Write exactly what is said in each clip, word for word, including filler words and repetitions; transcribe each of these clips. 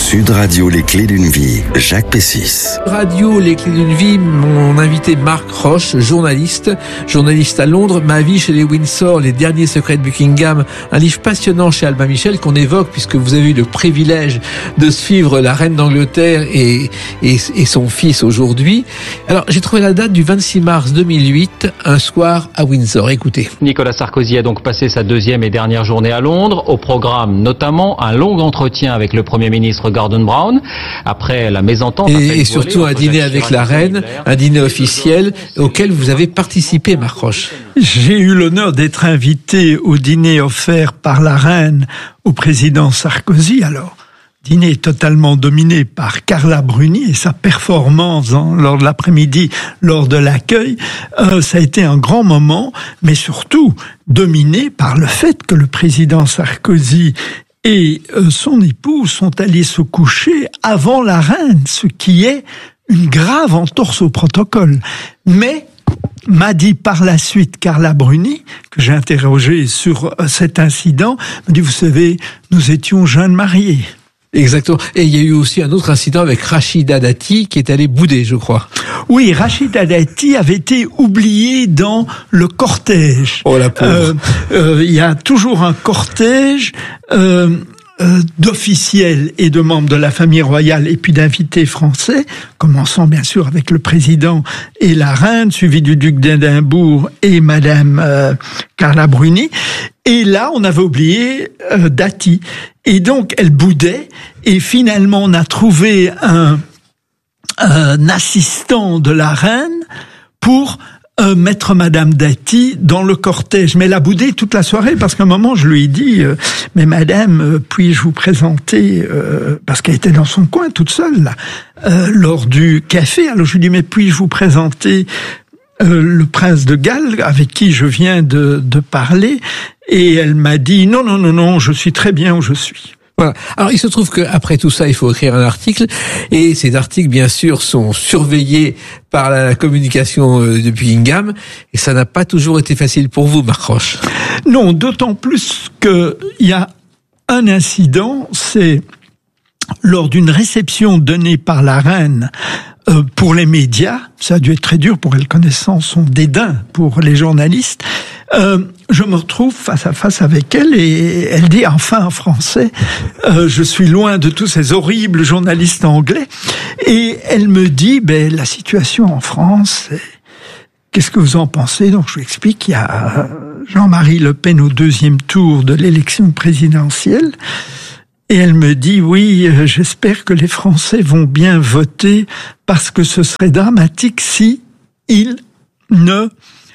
Sud Radio, les clés d'une vie, Jacques Pessis. Radio, les clés d'une vie, mon invité Marc Roche, journaliste, journaliste à Londres, Ma vie chez les Windsor, les derniers secrets de Buckingham, un livre passionnant chez Albin Michel qu'on évoque puisque vous avez eu le privilège de suivre la reine d'Angleterre et, et, et son fils aujourd'hui. Alors, j'ai trouvé la date du vingt-six mars deux mille huit, un soir à Windsor. Écoutez. Nicolas Sarkozy a donc passé sa deuxième et dernière journée à Londres. Au programme, notamment, un long entretien avec le Premier ministre Gordon Brown. Après la mésentente... Et, et surtout un dîner avec la reine, un dîner officiel auquel vous avez participé, Marc Roche. J'ai eu l'honneur d'être invité au dîner offert par la reine au président Sarkozy. Alors, dîner totalement dominé par Carla Bruni et sa performance en, lors de l'après-midi, lors de l'accueil. Euh, ça a été un grand moment, mais surtout dominé par le fait que le président Sarkozy et euh, son épouse sont allés se coucher avant la reine, ce qui est une grave entorse au protocole. Mais m'a dit par la suite Carla Bruni, que j'ai interrogée sur euh, cet incident, m'a dit, vous savez, nous étions jeunes mariés. Exactement. Et il y a eu aussi un autre incident avec Rachida Dati qui est allée bouder, je crois. Oui, Rachida Dati avait été oubliée dans le cortège. Oh la pauvre. Euh, euh, il y a toujours un cortège euh, euh, d'officiels et de membres de la famille royale et puis d'invités français, commençant bien sûr avec le président et la reine, suivi du duc d'Édimbourg et madame euh, Carla Bruni. Et là, on avait oublié euh, Dati. Et donc, elle boudait. Et finalement, on a trouvé un, un assistant de la reine pour euh, mettre Madame Dati dans le cortège. Mais elle a boudé toute la soirée parce qu'à un moment, je lui ai dit euh, « Mais Madame, euh, puis-je vous présenter euh, ?» Parce qu'elle était dans son coin toute seule, là, euh, lors du café. Alors, je lui ai dit « Mais puis-je vous présenter ?» Euh, le prince de Galles, avec qui je viens de, de parler, et elle m'a dit non, non, non, non, je suis très bien où je suis. Voilà. Alors, il se trouve qu'après tout ça, il faut écrire un article, et ces articles, bien sûr, sont surveillés par la communication de Buckingham, et ça n'a pas toujours été facile pour vous, Marc Roche. Non, d'autant plus qu'il y a un incident, c'est lors d'une réception donnée par la reine Euh, pour les médias, ça a dû être très dur pour elle, connaissant son dédain pour les journalistes. Euh, je me retrouve face à face avec elle et elle dit enfin en français euh, je suis loin de tous ces horribles journalistes anglais. Et elle me dit ben la situation en France, qu'est-ce que vous en pensez? Donc je lui explique qu'il y a Jean-Marie Le Pen au deuxième tour de l'élection présidentielle. Et elle me dit, oui, j'espère que les Français vont bien voter parce que ce serait dramatique si ils ne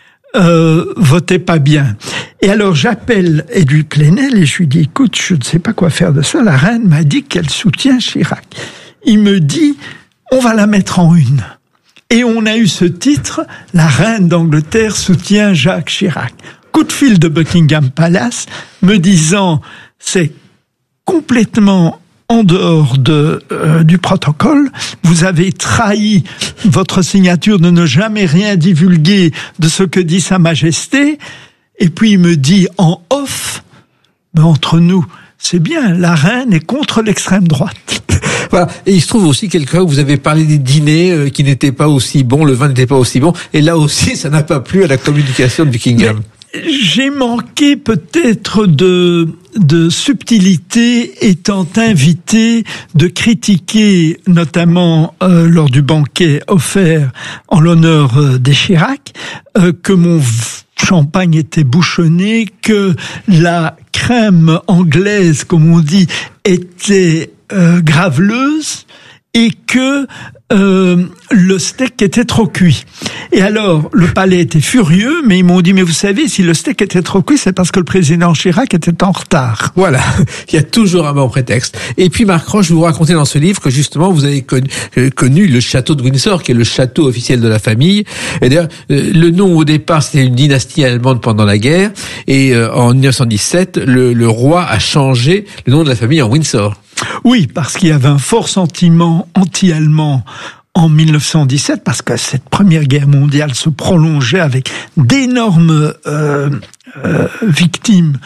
euh, votaient pas bien. Et alors j'appelle Edoui Plenel et je lui dis, écoute, je ne sais pas quoi faire de ça. La reine m'a dit qu'elle soutient Chirac. Il me dit, on va la mettre en une. Et on a eu ce titre, la reine d'Angleterre soutient Jacques Chirac. Coup de fil de Buckingham Palace me disant, c'est complètement en dehors de, euh, du protocole, vous avez trahi votre signature de ne jamais rien divulguer de ce que dit Sa Majesté, et puis il me dit en off, mais entre nous, c'est bien, la reine est contre l'extrême droite. Voilà. Et il se trouve aussi quelqu'un où vous avez parlé des dîners euh, qui n'étaient pas aussi bons, le vin n'était pas aussi bon, et là aussi, ça n'a pas plu à la communication de Buckingham. Mais j'ai manqué peut-être de, de subtilité étant invité de critiquer, notamment euh, lors du banquet offert en l'honneur euh, des Chirac, euh, que mon champagne était bouchonné, que la crème anglaise, comme on dit, était euh, graveleuse et que euh, le steak était trop cuit. Et alors, le palais était furieux, mais ils m'ont dit, mais vous savez, si le steak était trop cuit, c'est parce que le président Chirac était en retard. Voilà, il y a toujours un bon prétexte. Et puis, Marc Roche, vous racontez dans ce livre que justement, vous avez connu, connu le château de Windsor, qui est le château officiel de la famille. Et d'ailleurs, le nom au départ, c'était une dynastie allemande pendant la guerre. Et euh, en dix-neuf cent dix-sept, le, le roi a changé le nom de la famille en Windsor. Oui, parce qu'il y avait un fort sentiment anti-allemand en mille neuf cent dix-sept, parce que cette Première Guerre mondiale se prolongeait avec d'énormes euh, euh, victimes,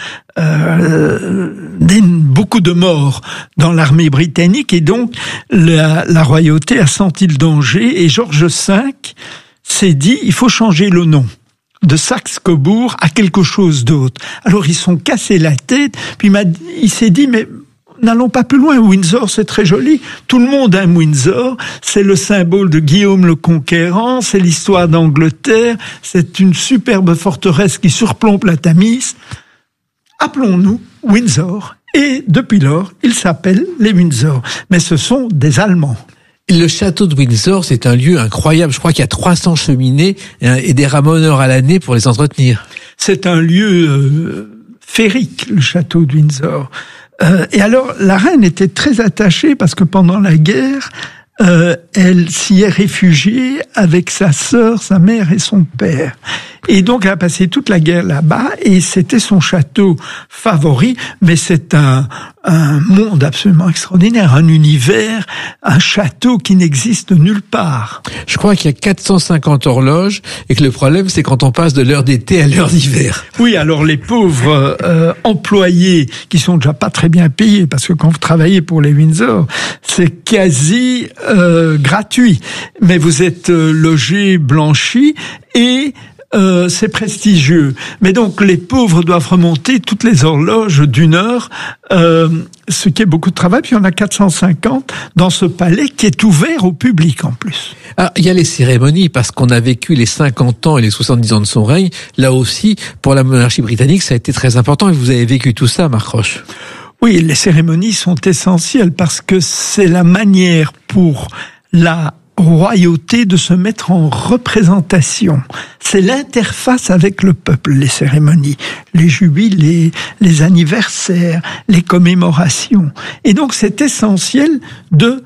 euh, beaucoup de morts dans l'armée britannique, et donc la, la royauté a senti le danger, et George cinq s'est dit, il faut changer le nom de Saxe-Cobourg à quelque chose d'autre. Alors ils sont cassés la tête, puis il, m'a, il s'est dit, mais n'allons pas plus loin, Windsor c'est très joli, tout le monde aime Windsor, c'est le symbole de Guillaume le Conquérant, c'est l'histoire d'Angleterre, c'est une superbe forteresse qui surplombe la Tamise. Appelons-nous Windsor. Et depuis lors, ils s'appellent les Windsor. Mais ce sont des Allemands. Le château de Windsor, c'est un lieu incroyable. Je crois qu'il y a trois cents cheminées et des ramoneurs à l'année pour les entretenir. C'est un lieu euh, féerique, le château de Windsor. Euh, et alors, la reine était très attachée parce que pendant la guerre, euh, elle s'y est réfugiée avec sa sœur, sa mère et son père. Et donc, elle a passé toute la guerre là-bas, et c'était son château favori, mais c'est un, un monde absolument extraordinaire, un univers, un château qui n'existe nulle part. Je crois qu'il y a quatre cent cinquante horloges, et que le problème, c'est quand on passe de l'heure d'été à l'heure d'hiver. Oui, alors les pauvres euh, employés, qui sont déjà pas très bien payés, parce que quand vous travaillez pour les Windsor, c'est quasi euh, gratuit, mais vous êtes euh, logé, blanchi, et Euh, c'est prestigieux. Mais donc, les pauvres doivent remonter toutes les horloges d'une heure, euh, ce qui est beaucoup de travail. Puis, il y en a quatre cent cinquante dans ce palais qui est ouvert au public, en plus. Ah, il y a les cérémonies, parce qu'on a vécu les cinquante ans et les soixante-dix ans de son règne. Là aussi, pour la monarchie britannique, ça a été très important. Et vous avez vécu tout ça, Marc Roche. Oui, les cérémonies sont essentielles parce que c'est la manière pour la royauté de se mettre en représentation. C'est l'interface avec le peuple, les cérémonies, les jubilés, les anniversaires, les commémorations. Et donc c'est essentiel de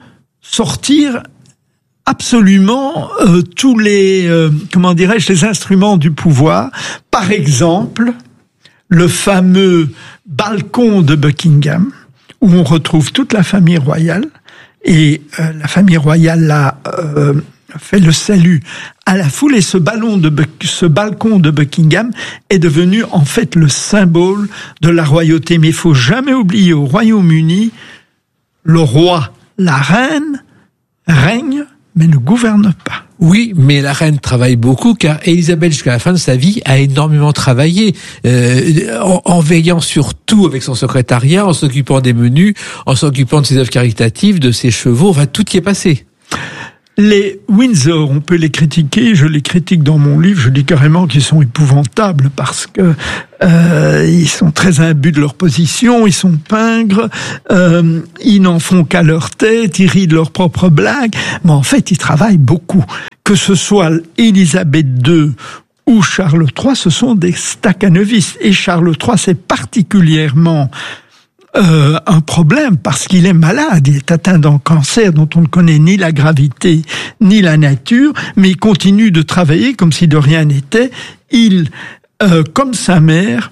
sortir absolument euh, tous les, euh, comment dirais-je, les instruments du pouvoir. Par exemple, le fameux balcon de Buckingham, où on retrouve toute la famille royale. Et euh, la famille royale a euh, fait le salut à la foule, et ce, ballon de Buck, ce balcon de Buckingham est devenu en fait le symbole de la royauté. Mais il faut jamais oublier, au Royaume-Uni, le roi, la reine, règne, mais ne gouverne pas. Oui, mais la reine travaille beaucoup, car Élisabeth, jusqu'à la fin de sa vie, a énormément travaillé, euh, en, en veillant sur tout avec son secrétariat, en s'occupant des menus, en s'occupant de ses œuvres caritatives, de ses chevaux, enfin tout y est passé. Les Windsor, on peut les critiquer, je les critique dans mon livre, je dis carrément qu'ils sont épouvantables parce que euh, ils sont très imbus de leur position, ils sont pingres, euh, ils n'en font qu'à leur tête, ils rient de leurs propres blagues, mais en fait ils travaillent beaucoup. Que ce soit Élisabeth deux ou Charles trois, ce sont des stakhanovistes, et Charles trois c'est particulièrement Euh, un problème parce qu'il est malade, il est atteint d'un cancer dont on ne connaît ni la gravité ni la nature, mais il continue de travailler comme si de rien n'était. Il, euh, comme sa mère,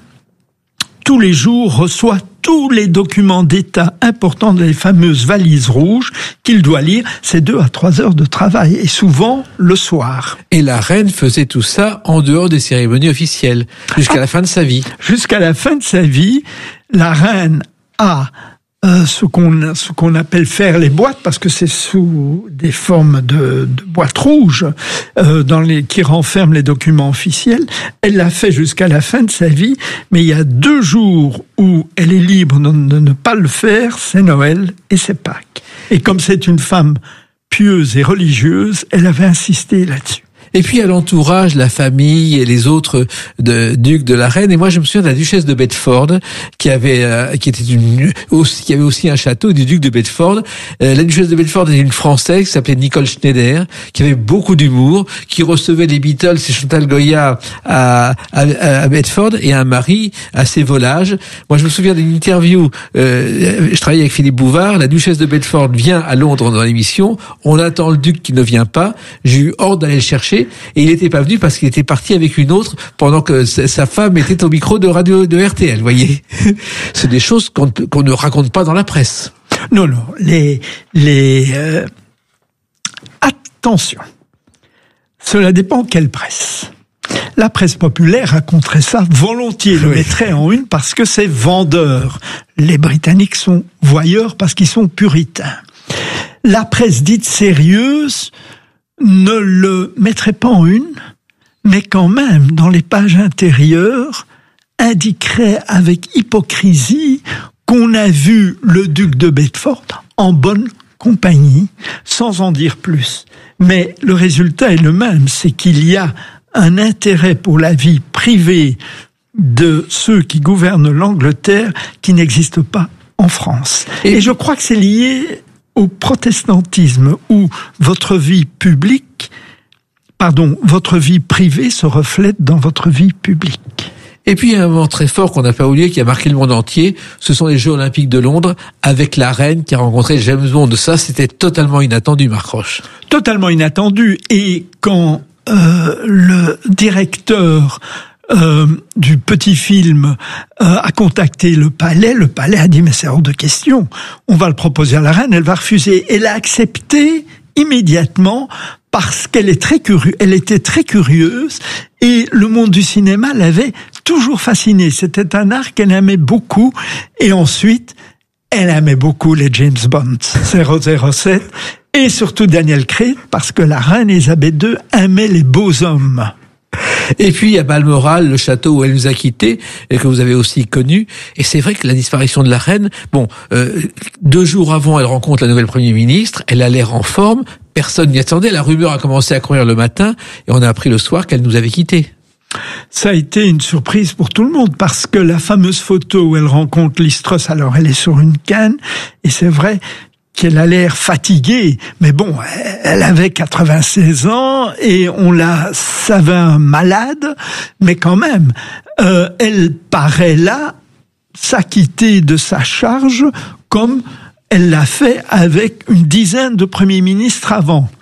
tous les jours reçoit tous les documents d'État importants des fameuses valises rouges qu'il doit lire. C'est deux à trois heures de travail, et souvent le soir. Et la reine faisait tout ça en dehors des cérémonies officielles, jusqu'à ah, la fin de sa vie. Jusqu'à la fin de sa vie, la reine a euh, ce qu'on ce qu'on appelle faire les boîtes, parce que c'est sous des formes de, de boîtes rouges euh, dans les qui renferment les documents officiels. Elle l'a fait jusqu'à la fin de sa vie, mais il y a deux jours où elle est libre de, de ne pas le faire, c'est Noël et c'est Pâques. Et comme c'est une femme pieuse et religieuse, elle avait insisté là-dessus. Et puis à l'entourage, la famille et les autres de, ducs de la reine. Et moi, je me souviens de la duchesse de Bedford, qui avait, euh, qui était une, aussi, qui avait aussi un château, du duc de Bedford. Euh, la duchesse de Bedford était une Française qui s'appelait Nicole Schneider, qui avait beaucoup d'humour, qui recevait les Beatles et Chantal Goya à, à, à Bedford, et un mari assez volage. Moi, je me souviens d'une interview. Euh, je travaillais avec Philippe Bouvard. La duchesse de Bedford vient à Londres dans l'émission. On attend le duc qui ne vient pas. J'ai eu ordre d'aller le chercher. Et il n'était pas venu parce qu'il était parti avec une autre pendant que sa femme était au micro de radio de R T L, vous voyez. C'est des choses qu'on, qu'on ne raconte pas dans la presse. Non, non. Les, les, euh, à attention, cela dépend quelle presse. La presse populaire raconterait ça volontiers, le oui. mettrait en une parce que c'est vendeur. Les Britanniques sont voyeurs parce qu'ils sont puritains. La presse dite sérieuse ne le mettrait pas en une, mais quand même, dans les pages intérieures, indiquerait avec hypocrisie qu'on a vu le duc de Bedford en bonne compagnie, sans en dire plus. Mais le résultat est le même, c'est qu'il y a un intérêt pour la vie privée de ceux qui gouvernent l'Angleterre qui n'existe pas en France. Et, Et je crois que c'est lié au protestantisme, où votre vie publique, pardon, votre vie privée se reflète dans votre vie publique. Et puis, il y a un moment très fort qu'on n'a pas oublié, qui a marqué le monde entier, ce sont les Jeux Olympiques de Londres, avec la reine qui a rencontré James Bond. Ça, c'était totalement inattendu, Marc Roche. Totalement inattendu. Et quand euh, le directeur euh, du petit film euh, a contacté le palais, le palais a dit « mais c'est hors de question, on va le proposer à la reine, elle va refuser ». Elle a accepté immédiatement parce qu'elle est très curieuse, elle était très curieuse et le monde du cinéma l'avait toujours fascinée. C'était un art qu'elle aimait beaucoup et ensuite elle aimait beaucoup les James Bond zéro zéro sept et surtout Daniel Craig parce que la reine Elisabeth deux aimait les beaux hommes. Et puis à Balmoral, le château où elle nous a quittés et que vous avez aussi connu. Et c'est vrai que la disparition de la reine, bon, euh, deux jours avant, elle rencontre la nouvelle Premier ministre. Elle a l'air en forme. Personne n'y attendait. La rumeur a commencé à courir le matin et on a appris le soir qu'elle nous avait quittés. Ça a été une surprise pour tout le monde parce que la fameuse photo où elle rencontre Liz Truss, alors elle est sur une canne et c'est vrai qu'elle a l'air fatiguée, mais bon, elle avait quatre-vingt-seize ans et on la savait malade, mais quand même, euh, elle paraît là s'acquitter de sa charge comme elle l'a fait avec une dizaine de premiers ministres avant.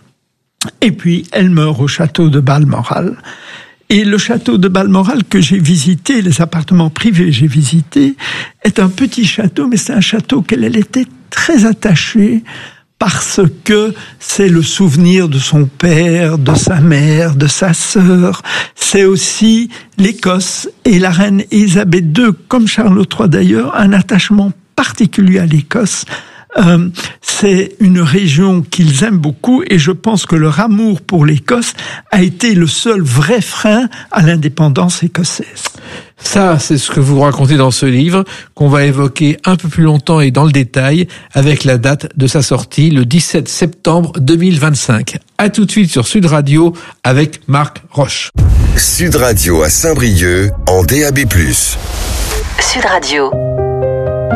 Et puis, elle meurt au château de Balmoral. Et le château de Balmoral que j'ai visité, les appartements privés que j'ai visités, est un petit château, mais c'est un château auquel elle était très attachée parce que c'est le souvenir de son père, de sa mère, de sa sœur. C'est aussi l'Écosse et la reine Elisabeth deux, comme Charles trois d'ailleurs, un attachement particulier à l'Écosse. Euh, c'est une région qu'ils aiment beaucoup et je pense que leur amour pour l'Écosse a été le seul vrai frein à l'indépendance écossaise. Ça, c'est ce que vous racontez dans ce livre, qu'on va évoquer un peu plus longtemps et dans le détail, avec la date de sa sortie, le dix-sept septembre deux mille vingt-cinq. À tout de suite sur Sud Radio, avec Marc Roche. Sud Radio à Saint-Brieuc, en D A B plus. Sud Radio.